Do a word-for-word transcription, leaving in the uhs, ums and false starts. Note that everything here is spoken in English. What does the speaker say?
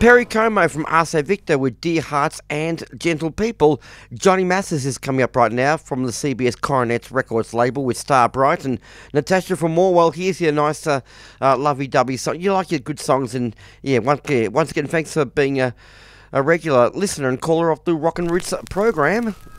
Perry Como from Arce Victor with Dear Hearts and Gentle People. Johnny Masses is coming up right now from the C B S Coronets Records label with Star Bright. And Natasha from Morwell, here's your nice uh, uh, lovey-dovey song. You like your good songs, and yeah, once, yeah, once again, thanks for being a, a regular listener and caller of the Rock and Roots program.